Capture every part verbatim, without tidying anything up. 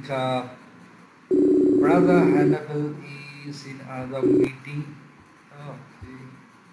think uh, Brother Hannibal is in another meeting. Okay.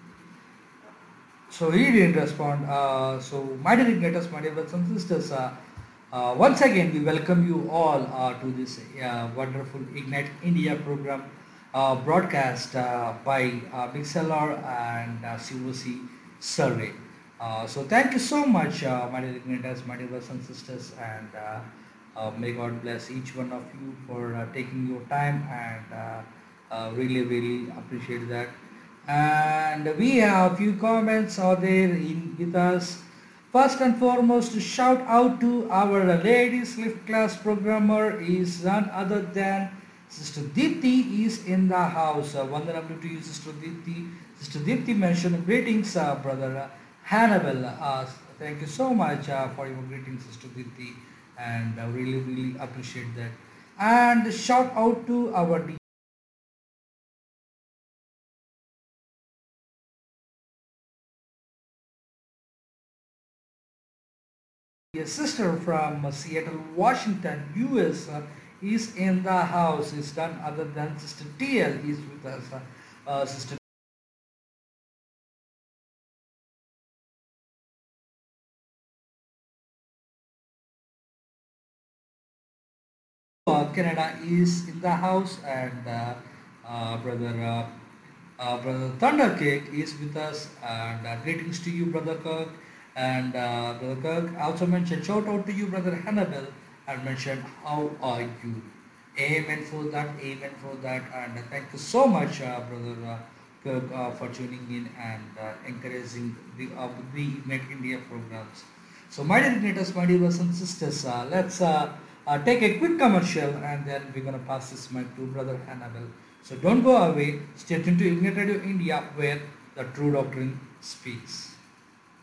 So he didn't respond. Uh, so, my dear igniters, my dear brothers and sisters, uh, uh, once again we welcome you all uh, to this uh, wonderful Ignite India program uh, broadcast uh, by uh, Mixlr and uh, C O C Survey. Uh, so, thank you so much, uh, my dear igniters, my dear brothers and sisters, and uh, uh, may God bless each one of you for uh, taking your time and uh, uh, really, really appreciate that. And we have a few comments out there in with us. First and foremost, shout out to our ladies lift class programmer is none other than Sister Dipti is in the house. Uh, Vandanam to you, Sister Dipti. Sister Dipti mentioned greetings, uh, brother uh, Hannibal. Uh, thank you so much uh, for your greetings, Sister Dipti, and uh, really, really appreciate that. And shout out to our a sister from uh, Seattle, Washington, U S uh, is in the house. Is none other than Sister T L is with us. Uh, uh, Sister uh, Canada is in the house, and uh, uh, brother uh, uh, brother Thunder Cake is with us. And uh, greetings to you, brother Kirk, and uh, brother Kirk. Also mentioned shout out to you, brother Hannibal, and mentioned how are you. Amen for that, amen for that, and uh, thank you so much, uh, brother uh, Kirk, uh, for tuning in and uh, encouraging the uh, the Ignite India programs. So, my dear igniters, my dear brothers and sisters, uh, let's uh, uh, take a quick commercial and then we're gonna pass this mic to brother Hannibal. So, don't go away. Stay tuned to Ignite Radio India, where the true doctrine speaks.